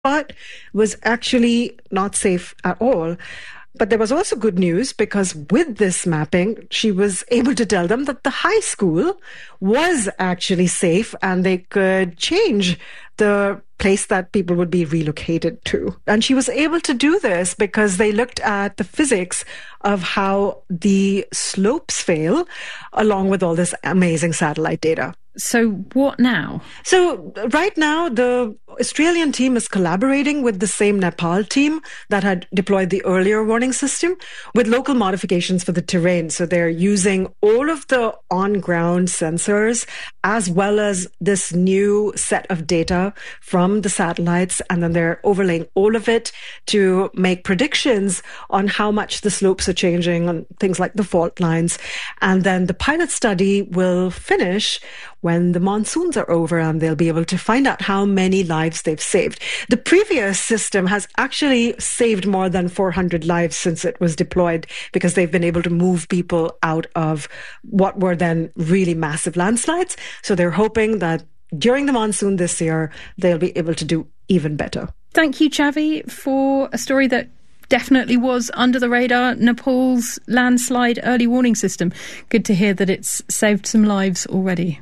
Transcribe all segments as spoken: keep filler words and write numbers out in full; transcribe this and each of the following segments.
part was actually not safe at all. But there was also good news, because with this mapping, she was able to tell them that the high school was actually safe and they could change the place that people would be relocated to. And she was able to do this because they looked at the physics of how the slopes fail, along with all this amazing satellite data. So what now? So right now, the Australian team is collaborating with the same Nepal team that had deployed the earlier warning system with local modifications for the terrain. So they're using all of the on-ground sensors as well as this new set of data from the satellites, and then they're overlaying all of it to make predictions on how much the slopes are changing on things like the fault lines. And then the pilot study will finish when the monsoons are over, and they'll be able to find out how many lives they've saved. The previous system has actually saved more than four hundred lives since it was deployed, because they've been able to move people out of what were then really massive landslides. So they're hoping that during the monsoon this year, they'll be able to do even better. Thank you, Chavi, for a story that definitely was under the radar, Nepal's landslide early warning system. Good to hear that it's saved some lives already.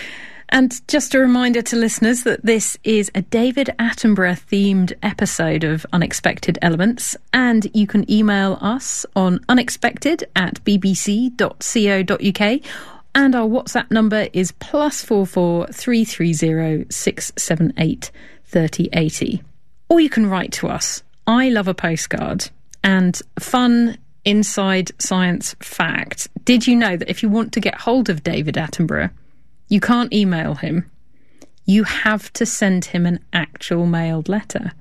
And just a reminder to listeners that this is a David Attenborough themed episode of Unexpected Elements, and you can email us on unexpected at bbc dot co dot uk, and our WhatsApp number is plus four four three three zero six seven eight thirty eighty. Or you can write to us. I love a postcard. And fun inside science fact: did you know that if you want to get hold of David Attenborough, you can't email him? You have to send him an actual mailed letter.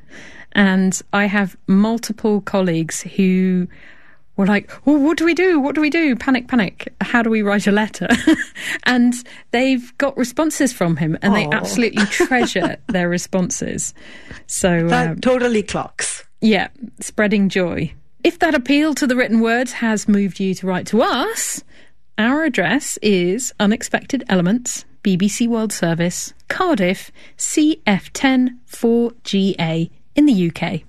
And I have multiple colleagues who were like, oh, what do we do? What do we do? Panic, panic. How do we write a letter? And they've got responses from him, and Aww. They absolutely treasure their responses. So that um, totally clocks. Yeah, spreading joy. If that appeal to the written word has moved you to write to us, our address is Unexpected Elements, B B C World Service, Cardiff, C F ten four G A in the U K.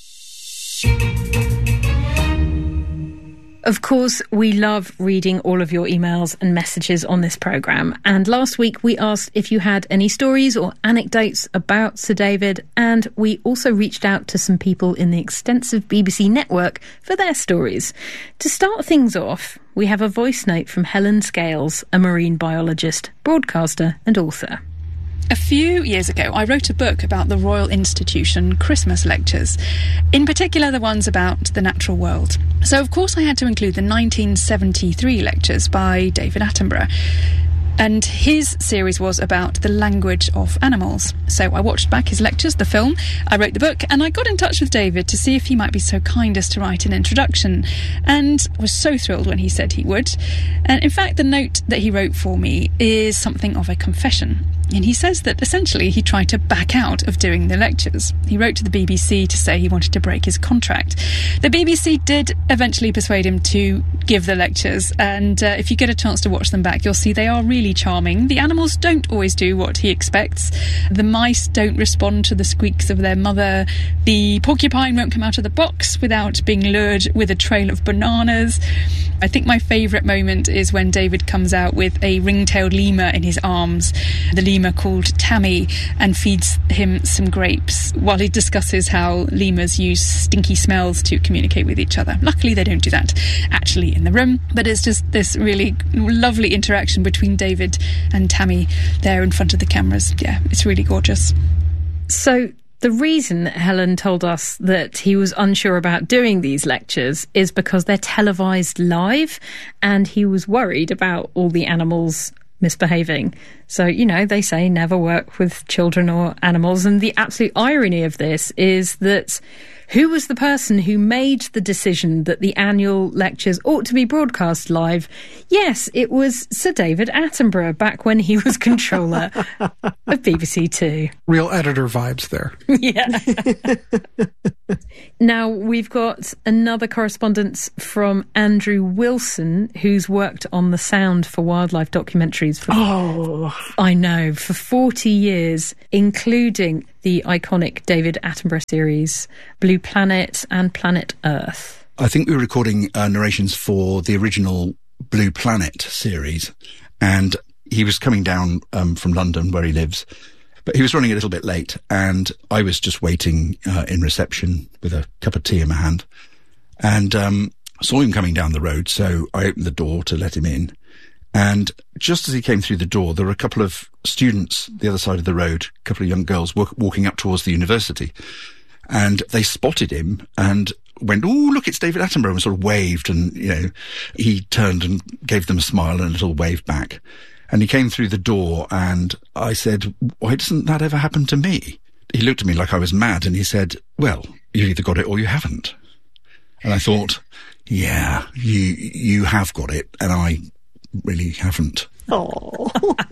Of course, we love reading all of your emails and messages on this programme. And last week we asked if you had any stories or anecdotes about Sir David, and we also reached out to some people in the extensive B B C network for their stories. To start things off, we have a voice note from Helen Scales, a marine biologist, broadcaster and author. A few years ago, I wrote a book about the Royal Institution Christmas lectures, in particular the ones about the natural world. So, of course, I had to include the nineteen seventy-three lectures by David Attenborough. And his series was about the language of animals. So I watched back his lectures, the film, I wrote the book, and I got in touch with David to see if he might be so kind as to write an introduction, and was so thrilled when he said he would. And in fact, the note that he wrote for me is something of a confession. And he says that essentially he tried to back out of doing the lectures. He wrote to the B B C to say he wanted to break his contract. The B B C did eventually persuade him to give the lectures, and uh, if you get a chance to watch them back, you'll see they are really charming. The animals don't always do what he expects. The mice don't respond to the squeaks of their mother. The porcupine won't come out of the box without being lured with a trail of bananas. I think my favourite moment is when David comes out with a ring-tailed lemur in his arms, the lemur called Tammy, and feeds him some grapes while he discusses how lemurs use stinky smells to communicate with each other. Luckily, they don't do that actually in the room, but it's just this really lovely interaction between David and Tammy there in front of the cameras. Yeah, it's really gorgeous. So the reason that Helen told us that he was unsure about doing these lectures is because they're televised live, and he was worried about all the animals misbehaving. So, you know, they say never work with children or animals, and the absolute irony of this is that who was the person who made the decision that the annual lectures ought to be broadcast live? Yes, it was Sir David Attenborough back when he was controller of B B C Two. Real editor vibes there. Yeah. Now, we've got another correspondence from Andrew Wilson, who's worked on the sound for wildlife documentaries for, oh, I know, for forty years, including the iconic David Attenborough series, Blue Planet and Planet Earth. I think we were recording uh, narrations for the original Blue Planet series, and he was coming down um, from London, where he lives, but he was running a little bit late, and I was just waiting uh, in reception with a cup of tea in my hand, and um, saw him coming down the road, so I opened the door to let him in. And just as he came through the door, there were a couple of students the other side of the road, a couple of young girls w- walking up towards the university, and they spotted him and went, "Oh, look, it's David Attenborough," and sort of waved, and, you know, he turned and gave them a smile and a little wave back. And he came through the door, and I said, "Why doesn't that ever happen to me?" He looked at me like I was mad, and he said, "Well, you've either got it or you haven't." And I thought, yeah, you you have got it, and I really haven't. Oh.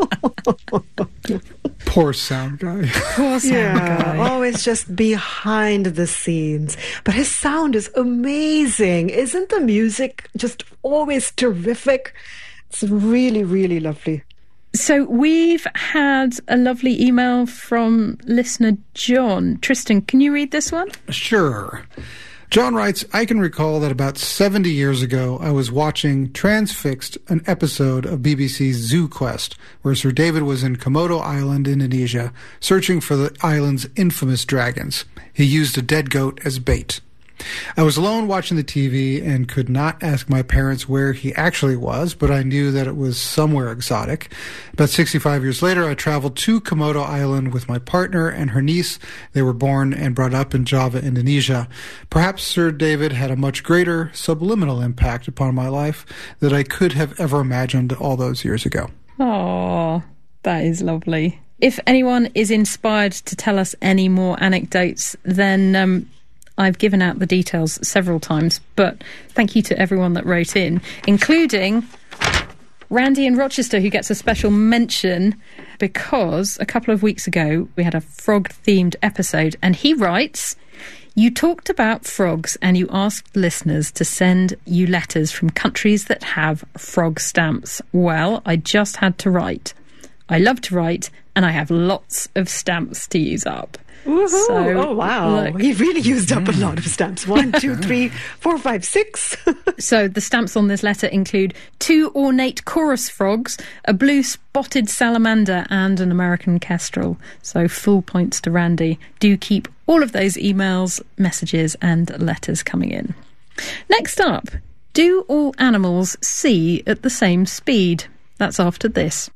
Poor sound guy. Poor sound yeah, guy. always just behind the scenes. But his sound is amazing. Isn't the music just always terrific? It's really, really lovely. So we've had a lovely email from listener John. Tristan, can you read this one? Sure. John writes, I can recall that about seventy years ago, I was watching Transfixed, an episode of B B C's Zoo Quest, where Sir David was in Komodo Island, Indonesia, searching for the island's infamous dragons. He used a dead goat as bait. I was alone watching the T V and could not ask my parents where he actually was, but I knew that it was somewhere exotic. About sixty-five years later, I traveled to Komodo Island with my partner and her niece. They were born and brought up in Java, Indonesia. Perhaps Sir David had a much greater subliminal impact upon my life than I could have ever imagined all those years ago. Oh, that is lovely. If anyone is inspired to tell us any more anecdotes, then um, I've given out the details several times, but thank you to everyone that wrote in, including Randy in Rochester, who gets a special mention because a couple of weeks ago we had a frog-themed episode, and he writes, "You talked about frogs and you asked listeners to send you letters from countries that have frog stamps. Well, I just had to write. I love to write, and I have lots of stamps to use up." Woohoo. So, oh, wow. look. He really used up a lot of stamps. One, two, three, four, five, six. So the stamps on this letter include two ornate chorus frogs, a blue spotted salamander, and an American kestrel. So full points to Randy. Do keep all of those emails, messages, and letters coming in. Next up, do all animals see at the same speed? That's after this.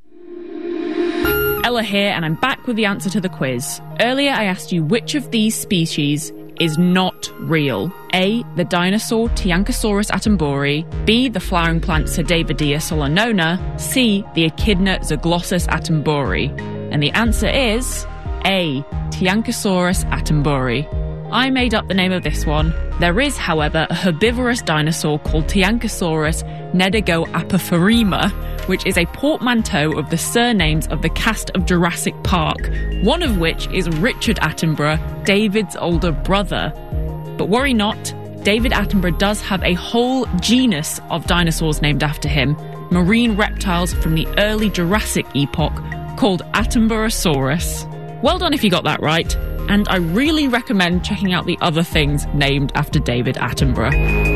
Ella here, and I'm back with the answer to the quiz. Earlier I asked you which of these species is not real. A. The dinosaur Tiancosaurus attenbori. B. The flowering plant Sedavidea solanona. C. The echidna Zooglossus attenbori. And the answer is A. Tiancosaurus attenbori. I made up the name of this one. There is, however, a herbivorous dinosaur called Tiancosaurus nedegoapopharema, which is a portmanteau of the surnames of the cast of Jurassic Park, one of which is Richard Attenborough, David's older brother. But worry not, David Attenborough does have a whole genus of dinosaurs named after him, marine reptiles from the early Jurassic epoch called Attenborosaurus. Well done if you got that right, and I really recommend checking out the other things named after David Attenborough.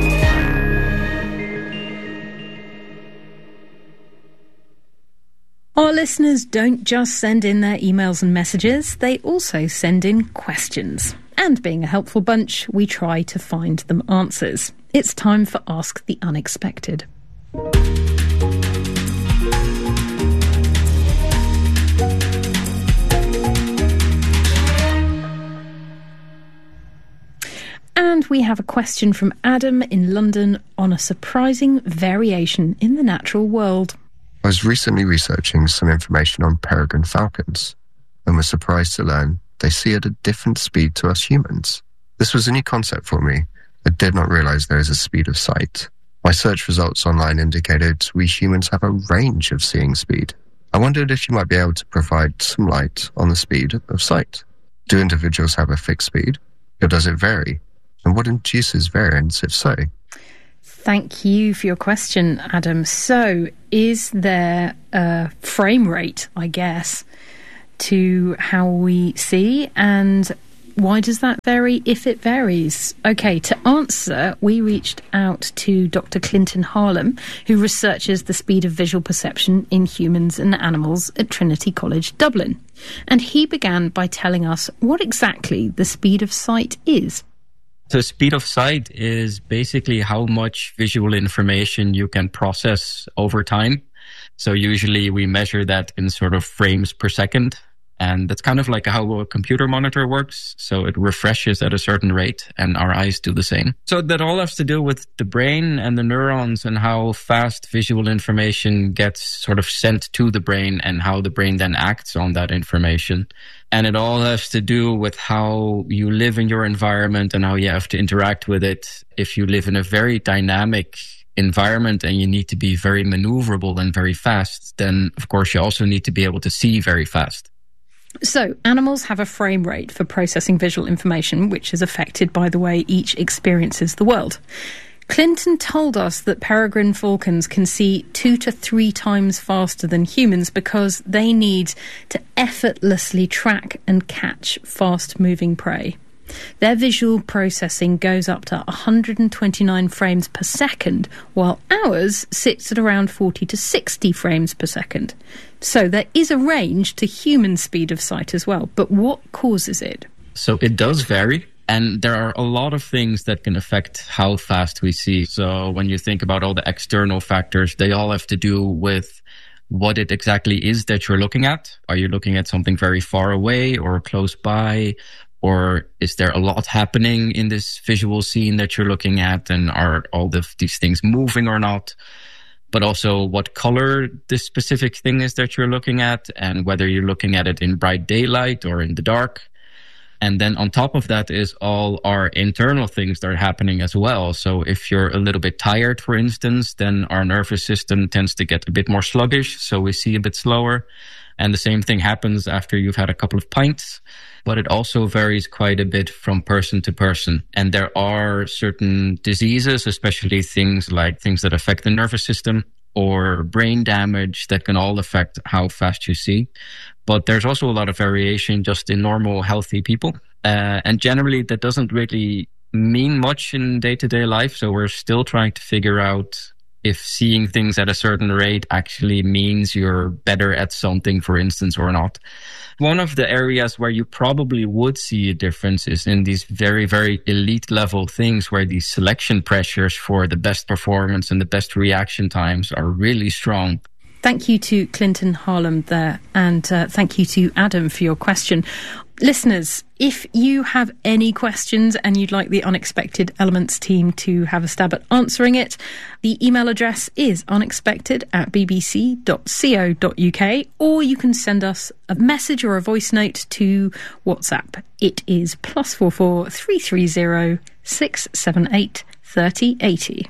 Our listeners don't just send in their emails and messages, they also send in questions. And being a helpful bunch, we try to find them answers. It's time for Ask the Unexpected. And we have a question from Adam in London on a surprising variation in the natural world. I was recently researching some information on peregrine falcons and was surprised to learn they see at a different speed to us humans. This was a new concept for me. I did not realize there is a speed of sight. My search results online indicated we humans have a range of seeing speed. I wondered if you might be able to provide some light on the speed of sight. Do individuals have a fixed speed? Or does it vary? And what induces variance, if so? Thank you for your question, Adam. So, is there a frame rate, I guess, to how we see, and why does that vary if it varies? Okay, to answer, we reached out to Doctor Clinton Harlam, who researches the speed of visual perception in humans and animals at Trinity College, Dublin. And he began by telling us what exactly the speed of sight is. The speed of sight is basically how much visual information you can process over time. So usually we measure that in sort of frames per second. And that's kind of like how a computer monitor works. So it refreshes at a certain rate and our eyes do the same. So that all has to do with the brain and the neurons and how fast visual information gets sort of sent to the brain and how the brain then acts on that information. And it all has to do with how you live in your environment and how you have to interact with it. If you live in a very dynamic environment and you need to be very maneuverable and very fast, then of course you also need to be able to see very fast. So, animals have a frame rate for processing visual information, which is affected by the way each experiences the world. Clinton told us that peregrine falcons can see two to three times faster than humans because they need to effortlessly track and catch fast-moving prey. Their visual processing goes up to one hundred twenty-nine frames per second, while ours sits at around forty to sixty frames per second. So there is a range to human speed of sight as well. But what causes it? So it does vary. And there are a lot of things that can affect how fast we see. So when you think about all the external factors, they all have to do with what it exactly is that you're looking at. Are you looking at something very far away or close by? Or is there a lot happening in this visual scene that you're looking at? And are all the, these things moving or not? But also what color this specific thing is that you're looking at and whether you're looking at it in bright daylight or in the dark. And then on top of that is all our internal things that are happening as well. So if you're a little bit tired, for instance, then our nervous system tends to get a bit more sluggish. So we see a bit slower. And the same thing happens after you've had a couple of pints. But it also varies quite a bit from person to person. And there are certain diseases, especially things like things that affect the nervous system or brain damage that can all affect how fast you see. But there's also a lot of variation just in normal, healthy people. Uh, and generally, that doesn't really mean much in day-to-day life. So we're still trying to figure out if seeing things at a certain rate actually means you're better at something, for instance, or not. One of the areas where you probably would see a difference is in these very, very elite level things where these selection pressures for the best performance and the best reaction times are really strong. Thank you to Clinton Harlam there, and uh, thank you to Adam for your question. Listeners, if you have any questions and you'd like the Unexpected Elements team to have a stab at answering it, the email address is unexpected at bbc dot co dot uk, or you can send us a message or a voice note to WhatsApp. It is plus four four three three zero six seven eight thirty eighty.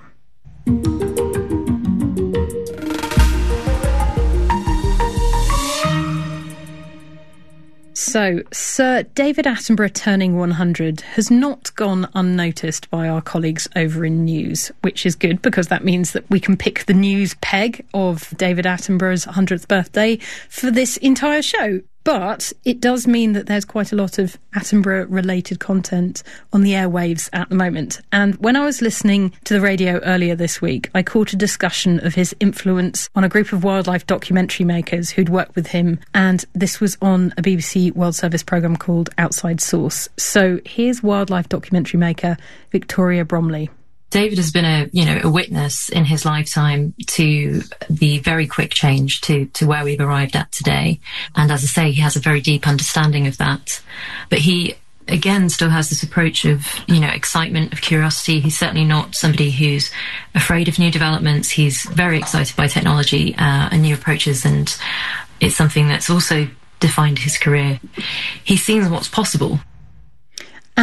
So, Sir David Attenborough turning one hundred has not gone unnoticed by our colleagues over in news, which is good because that means that we can pick the news peg of David Attenborough's one hundredth birthday for this entire show. But it does mean that there's quite a lot of Attenborough-related content on the airwaves at the moment. And when I was listening to the radio earlier this week, I caught a discussion of his influence on a group of wildlife documentary makers who'd worked with him. And this was on a B B C World Service programme called Outside Source. So here's wildlife documentary maker Victoria Bromley. David has been a, you know, a witness in his lifetime to the very quick change to, to where we've arrived at today. And as I say, he has a very deep understanding of that. But he, again, still has this approach of, you know, excitement, of curiosity. He's certainly not somebody who's afraid of new developments. He's very excited by technology uh, and new approaches. And it's something that's also defined his career. He's seen what's possible. And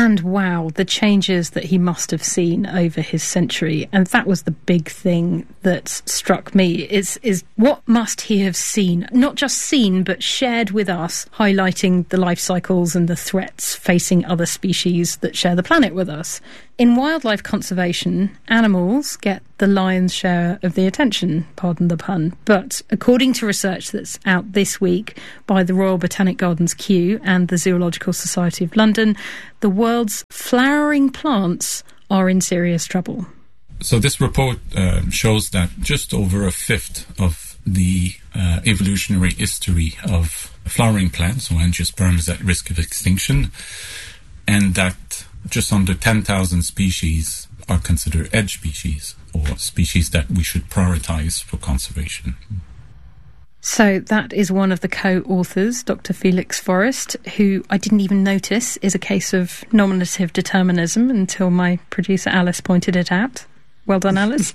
And wow, the changes that he must have seen over his century. And that was the big thing that struck me, is, is what must he have seen? Not just seen, but shared with us, highlighting the life cycles and the threats facing other species that share the planet with us. In wildlife conservation, animals get the lion's share of the attention, pardon the pun. But according to research that's out this week by the Royal Botanic Gardens Kew and the Zoological Society of London, the world's flowering plants are in serious trouble. So this report uh, shows that just over a fifth of the uh, evolutionary history of flowering plants, so angiosperm, is at risk of extinction, and that just under ten thousand species are considered edge species, or species that we should prioritize for conservation. So that is one of the co-authors, Doctor Felix Forrest, who I didn't even notice is a case of nominative determinism until my producer Alice pointed it out. Well done, Alice.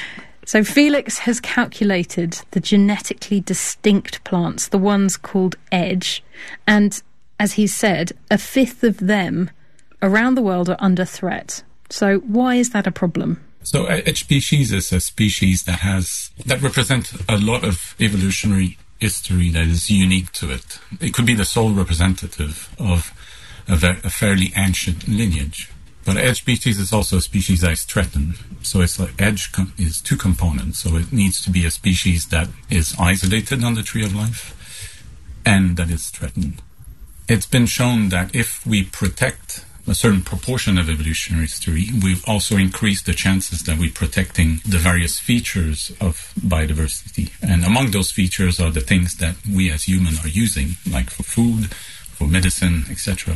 So Felix has calculated the genetically distinct plants, the ones called edge, and as he said, a fifth of them around the world are under threat. So why is that a problem? So edge species is a species that has that represent a lot of evolutionary history that is unique to it. It could be the sole representative of a, very, a fairly ancient lineage. But edge species is also a species that is threatened. So it's like edge com- is two components. So it needs to be a species that is isolated on the tree of life and that is threatened. It's been shown that if we protect a certain proportion of evolutionary history, we've also increased the chances that we're protecting the various features of biodiversity. And among those features are the things that we as humans are using, like for food, for medicine, et cetera.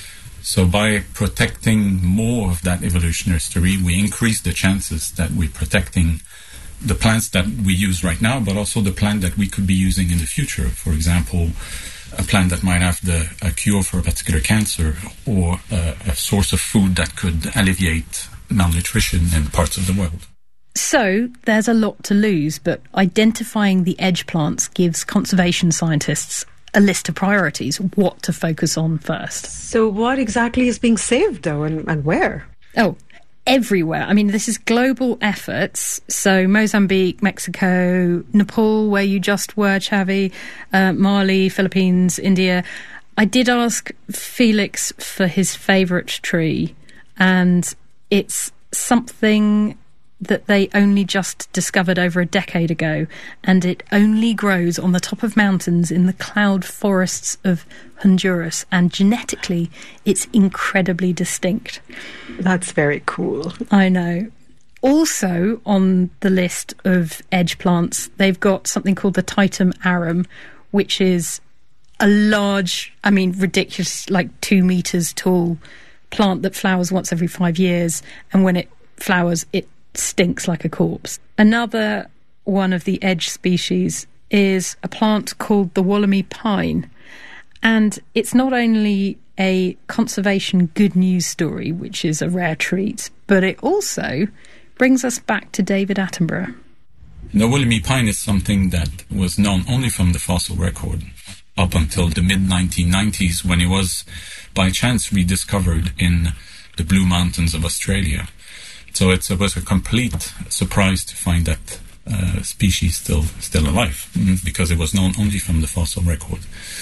So by protecting more of that evolutionary history, we increase the chances that we're protecting the plants that we use right now, but also the plant that we could be using in the future. For example, a plant that might have the, a cure for a particular cancer, or a, a source of food that could alleviate malnutrition in parts of the world. So there's a lot to lose, but identifying the edge plants gives conservation scientists a list of priorities, what to focus on first. So what exactly is being saved, though, and, and where? Oh, everywhere. I mean, this is global efforts. So Mozambique, Mexico, Nepal, where you just were, Chavi, uh, Mali, Philippines, India. I did ask Felix for his favourite tree, and it's something that they only just discovered over a decade ago, and it only grows on the top of mountains in the cloud forests of Honduras, and genetically it's incredibly distinct. That's very cool. I know. Also on the list of edge plants, they've got something called the Titum arum, which is a large, I mean ridiculous, like two metres tall plant that flowers once every five years, and when it flowers it stinks like a corpse. Another one of the edge species is a plant called the Wollemi pine, and it's not only a conservation good news story, which is a rare treat, but it also brings us back to David Attenborough. The Wollemi pine is something that was known only from the fossil record up until the mid nineteen nineties, when it was by chance rediscovered in the Blue Mountains of Australia. So it's, it was a complete surprise to find that uh, species still still alive, because it was known only from the fossil record.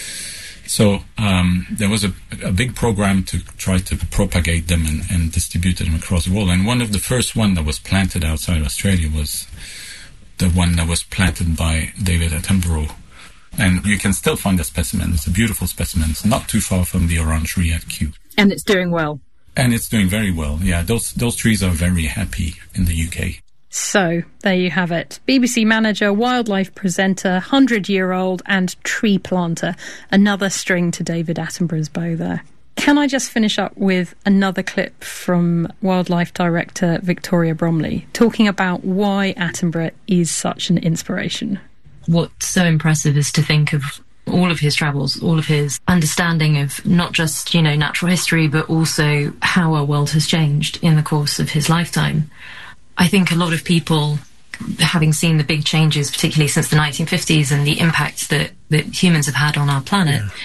So um, there was a, a big program to try to propagate them and, and distribute them across the world. And one of the first one that was planted outside Australia was the one that was planted by David Attenborough. And you can still find a specimen. It's a beautiful specimen. It's not too far from the Orangery at Kew. And it's doing well. And it's doing very well. Yeah, those those trees are very happy in the U K. So, there you have it. B B C manager, wildlife presenter, hundred-year-old and tree planter. Another string to David Attenborough's bow there. Can I just finish up with another clip from wildlife director Victoria Bromley, talking about why Attenborough is such an inspiration? What's so impressive is to think of all of his travels, all of his understanding of not just, you know, natural history, but also how our world has changed in the course of his lifetime. I think a lot of people, having seen the big changes, particularly since the nineteen fifties, and the impact that, that humans have had on our planet, yeah.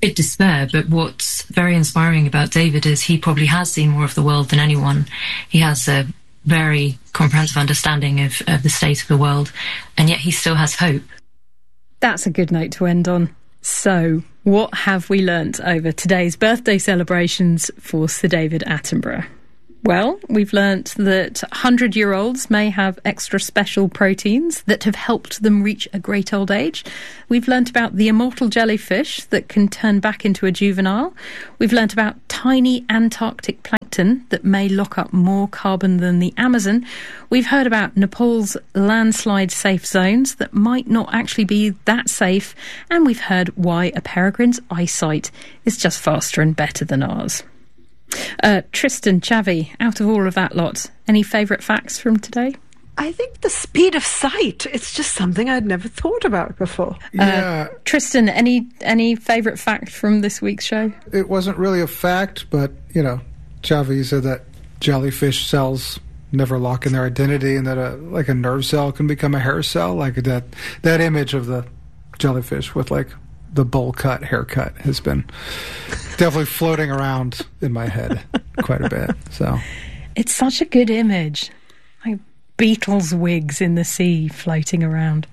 bit despair, but what's very inspiring about David is he probably has seen more of the world than anyone. He has a very comprehensive understanding of, of the state of the world, and yet he still has hope. That's a good note to end on. So, what have we learnt over today's birthday celebrations for Sir David Attenborough? Well, we've learnt that hundred-year-olds may have extra special proteins that have helped them reach a great old age. We've learnt about the immortal jellyfish that can turn back into a juvenile. We've learnt about tiny Antarctic plankton that may lock up more carbon than the Amazon. We've heard about Nepal's landslide safe zones that might not actually be that safe. And we've heard why a peregrine's eyesight is just faster and better than ours. Uh, Tristan, Chavi, out of all of that lot, any favourite facts from today? I think the speed of sight. It's just something I'd never thought about before. Yeah. Uh, Tristan, any any favourite fact from this week's show? It wasn't really a fact, but, you know, Chavi said that jellyfish cells never lock in their identity, and that a, like a nerve cell can become a hair cell. Like that, that image of the jellyfish with like the bowl cut haircut has been definitely floating around in my head quite a bit. So it's such a good image, like Beatles wigs in the sea floating around.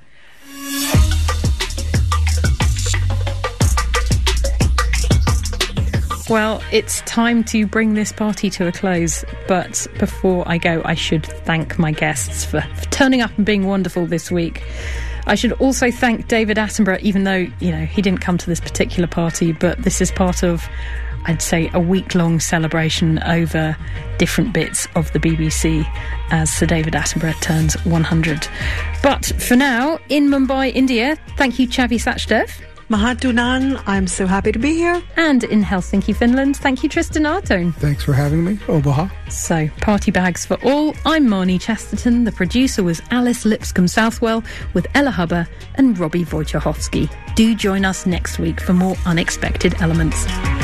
Well, it's time to bring this party to a close, but before I go, I should thank my guests for, for turning up and being wonderful this week. I should also thank David Attenborough, even though, you know, he didn't come to this particular party, but this is part of, I'd say, a week-long celebration over different bits of the B B C as Sir David Attenborough turns one hundred. But for now, in Mumbai, India, thank you, Chavi Sachdev. Mahatunan, I'm so happy to be here. And in Helsinki, Finland, thank you, Tristan Artone. Thanks for having me. Obaha. So, party bags for all. I'm Marnie Chesterton. The producer was Alice Lipscomb Southwell with Ella Hubber and Robbie Wojciechowski. Do join us next week for more Unexpected Elements.